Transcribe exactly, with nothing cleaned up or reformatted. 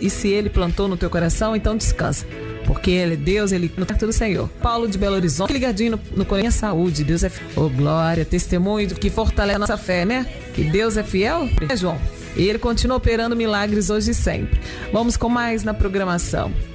e se Ele plantou no teu coração, então descansa. Porque Ele é Deus, Ele no perto do Senhor. Paulo de Belo Horizonte, ligadinho no, no Corinha Saúde. Deus é fiel. Oh, glória, testemunho que fortalece a nossa fé, né? Que Deus é fiel, né, João? E Ele continua operando milagres hoje e sempre. Vamos com mais na programação.